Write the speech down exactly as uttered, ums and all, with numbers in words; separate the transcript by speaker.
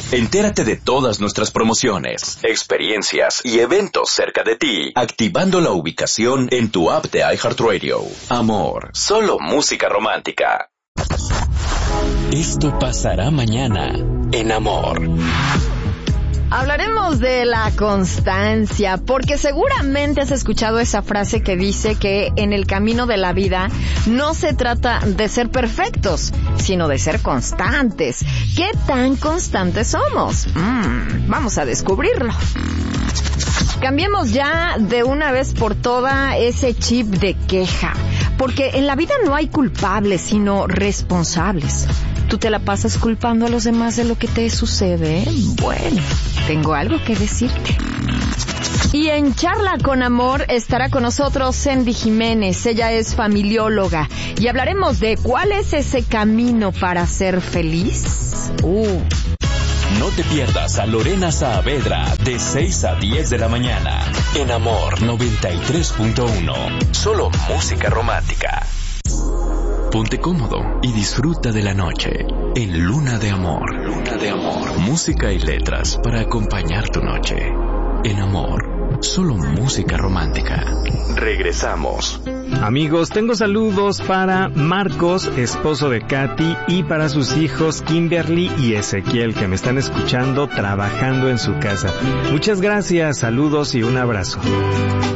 Speaker 1: Entérate de todas nuestras promociones, experiencias y eventos cerca de ti, activando la ubicación en tu app de iHeartRadio. Amor, solo música romántica. Esto pasará mañana en Amor.
Speaker 2: Hablaremos de la constancia, porque seguramente has escuchado esa frase que dice que en el camino de la vida no se trata de ser perfectos, sino de ser constantes. ¿Qué tan constantes somos? Mm, vamos a descubrirlo. Cambiemos ya de una vez por todas ese chip de queja, porque en la vida no hay culpables, sino responsables. ¿Tú te la pasas culpando a los demás de lo que te sucede? Bueno, tengo algo que decirte. Y en Charla con Amor estará con nosotros Sandy Jiménez. Ella es familióloga y hablaremos de cuál es ese camino para ser feliz. Uh.
Speaker 1: No te pierdas a Lorena Saavedra de seis a diez de la mañana en Amor noventa y tres punto uno. Solo música romántica. Ponte cómodo y disfruta de la noche en Luna de Amor. Luna de Amor. Música y letras para acompañar tu noche. En Amor, solo música romántica. Regresamos.
Speaker 3: Amigos, tengo saludos para Marcos, esposo de Katy, y para sus hijos Kimberly y Ezequiel, que me están escuchando trabajando en su casa. Muchas gracias, saludos y un abrazo.